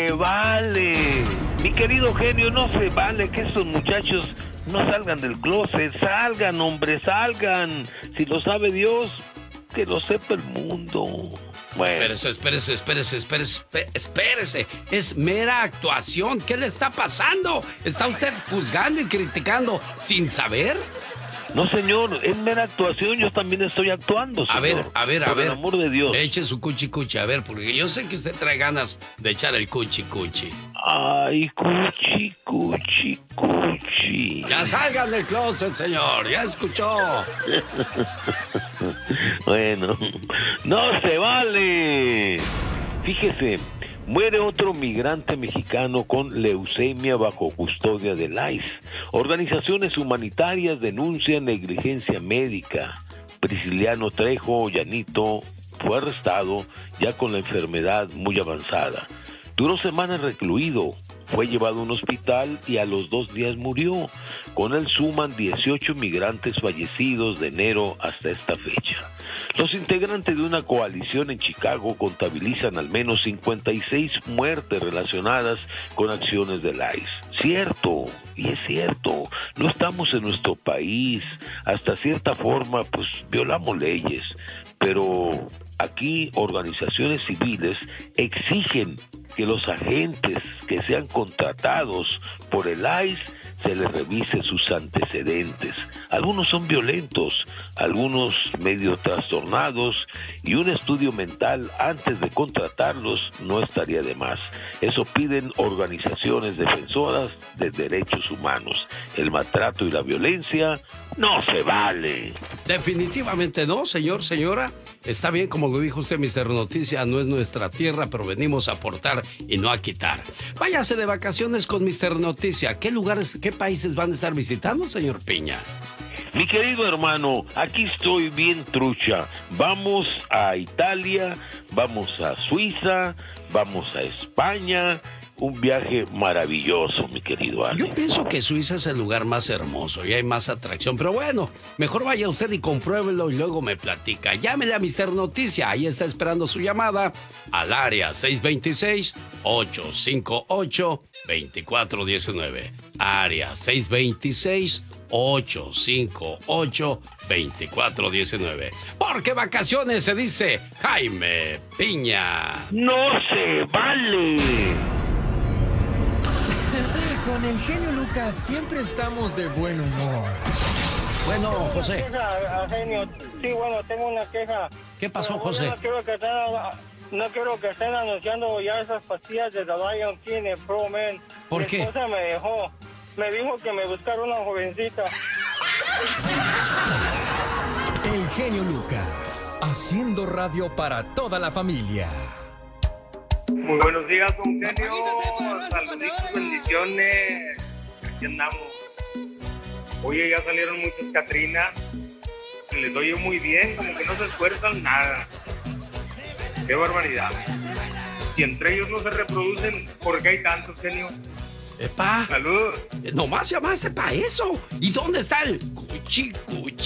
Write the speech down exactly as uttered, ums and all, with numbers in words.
se vale. Mi querido genio, no se vale que estos muchachos no salgan del closet. Salgan, hombre, salgan. Si lo sabe Dios, que lo sepa el mundo. Bueno. Espérese, espérese, espérese, espérese, espérese. Es mera actuación. ¿Qué le está pasando? ¿Está usted juzgando y criticando sin saber? No, señor, es mera actuación, yo también estoy actuando, señor. A ver, a ver, a por ver. el amor de Dios. Eche su cuchi cuchi, a ver, porque yo sé que usted trae ganas de echar el cuchi cuchi. Ay, cuchi, cuchi, cuchi. Ya salgan del closet, señor, ya escuchó. Bueno, no se vale. Fíjese, muere otro migrante mexicano con leucemia bajo custodia del I C E. Organizaciones humanitarias denuncian negligencia médica. Prisciliano Trejo Llanito fue arrestado ya con la enfermedad muy avanzada. Duró semanas recluido, fue llevado a un hospital y a los dos días murió. Con él suman dieciocho migrantes fallecidos de enero hasta esta fecha. Los integrantes de una coalición en Chicago contabilizan al menos cincuenta y seis muertes relacionadas con acciones del I C E. Cierto, y es cierto, no estamos en nuestro país, hasta cierta forma pues violamos leyes, pero aquí organizaciones civiles exigen que los agentes que sean contratados por el I C E se les revise sus antecedentes. Algunos son violentos, algunos medio trastornados, y un estudio mental antes de contratarlos no estaría de más. Eso piden organizaciones defensoras de derechos humanos. El maltrato y la violencia no se vale. Definitivamente no, señor, señora. Está bien, como lo dijo usted, mister Noticia, no es nuestra tierra, pero venimos a aportar y no a quitar. Váyase de vacaciones con mister Noticia. ¿Qué lugares, qué países van a estar visitando, señor Piña? Mi querido hermano, aquí estoy bien trucha. Vamos a Italia, vamos a Suiza, vamos a España. Un viaje maravilloso, mi querido Ale. Yo pienso que Suiza es el lugar más hermoso y hay más atracción, pero bueno, mejor vaya usted y compruébelo y luego me platica. Llámele a mister Noticia, ahí está esperando su llamada al área seis dos seis, ocho cinco ocho, dos cuatro uno nueve. Área seis dos seis, ocho cinco ocho, dos cuatro uno nueve. Porque vacaciones se dice Jaime Piña. ¡No se vale! Con el genio Lucas siempre estamos de buen humor. Bueno, José. Queja, genio. Sí, bueno, tengo una queja. ¿Qué pasó, Pero, José? No quiero, que estén, no quiero que estén anunciando ya esas pastillas de The Lion King en Pro Man. ¿Por Mi qué? esposa me dejó. Me dijo que me buscara una jovencita. El genio Lucas, haciendo radio para toda la familia. Muy buenos días, don Genio. Saluditos, bendiciones. Aquí andamos. Oye, ya salieron muchas Catrinas. Les doy muy bien, como que no se esfuerzan nada. Qué barbaridad. Si entre ellos no se reproducen, ¿por qué hay tantos, Genio? ¡Epa! ¡Salud! Nomás llamaste para eso. ¿Y dónde está el cuchi cuchi?